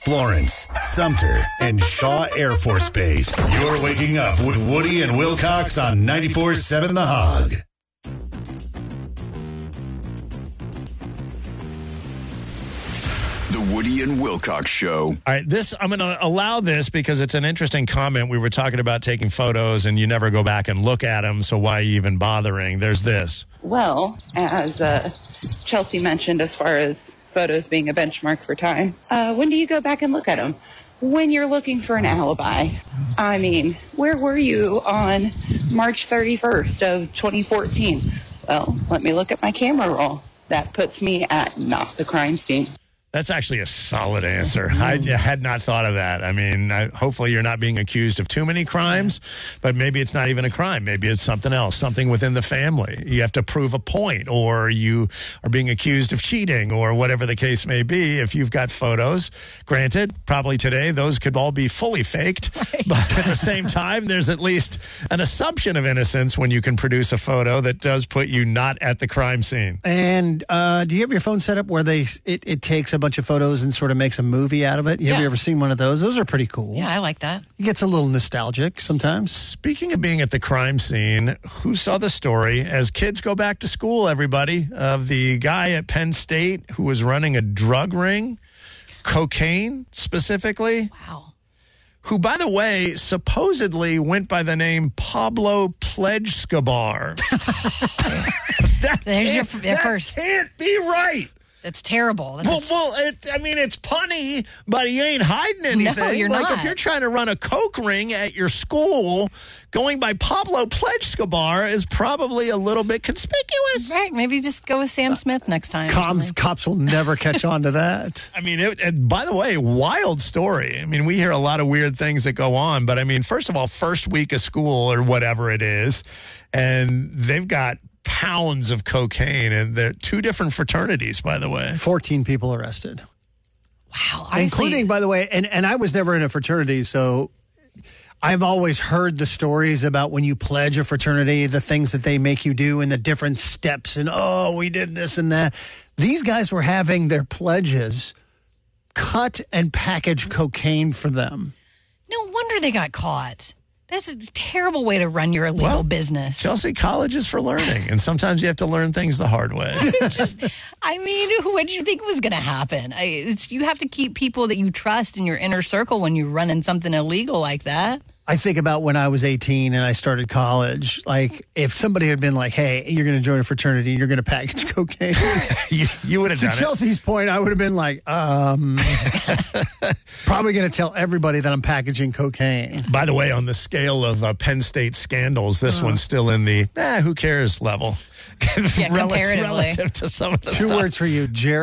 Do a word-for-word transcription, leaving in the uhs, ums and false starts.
Florence, Sumter, and Shaw Air Force Base. You're waking up with Woody and Wilcox on ninety-four point seven The Hog. The Woody and Wilcox Show. All right, this I'm going to allow this because it's an interesting comment. We were talking about taking photos and you never go back and look at them, so why are you even bothering? There's this. Well, as uh, Chelsea mentioned, as far as photos being a benchmark for time, uh, when do you go back and look at them? When you're looking for an alibi. I mean, where were you on March thirty-first of twenty fourteen? Well, let me look at my camera roll. That puts me at not the crime scene. That's actually a solid answer. I had not thought of that. I mean, I, hopefully you're not being accused of too many crimes, but maybe it's not even a crime. Maybe it's something else, something within the family. You have to prove a point, or you are being accused of cheating, or whatever the case may be. If you've got photos, granted, probably today those could all be fully faked, right. But at the same time, there's at least an assumption of innocence when you can produce a photo that does put you not at the crime scene. And uh, do you have your phone set up where they it, it takes a bunch of photos and sort of makes a movie out of it? Yeah. Have you ever seen one of those? Those are pretty cool. Yeah, I like that. It gets a little nostalgic sometimes. Speaking of being at the crime scene, who saw the story as kids go back to school, everybody, of the guy at Penn State who was running a drug ring, cocaine specifically? Wow. Who, by the way, supposedly went by the name Pablo Pledge-Scabar. that There's your, can't- your that first. can't be right. That's terrible. That's Well, well it, I mean, it's punny, but he ain't hiding anything. No, you're like, not. if you're trying to run a coke ring at your school, going by Pablo Pledge-Scabar is probably a little bit conspicuous. Right. Maybe just go with Sam Smith next time. or Cops, something. cops will never catch on to that. I mean, it, and by the way, wild story. I mean, we hear a lot of weird things that go on, but I mean, first of all, first week of school or whatever it is, and they've got pounds of cocaine, and they're two different fraternities, by the way. fourteen people arrested. Wow. Honestly, Including, by the way, and, and I was never in a fraternity, so I've always heard the stories about when you pledge a fraternity, the things that they make you do and the different steps, and oh, we did this and that. These guys were having their pledges cut and package cocaine for them. no wonder they got caught. That's a terrible way to run your illegal Well, business. Chelsea, college is for learning, and sometimes you have to learn things the hard way. Just, I mean, what did you think was going to happen? I, it's you have to keep people that you trust in your inner circle when you're running something illegal like that. I think about when I was eighteen and I started college. Like, if somebody had been like, hey, you're going to join a fraternity, you're going to package cocaine. you you would have To done it. Chelsea's point, I would have been like, um, probably going to tell everybody that I'm packaging cocaine. By the way, on the scale of uh, Penn State scandals, this one's still in the, eh, who cares level. Yeah, Rel- comparatively. Relative to some of the Two stuff. words for you, Jerry.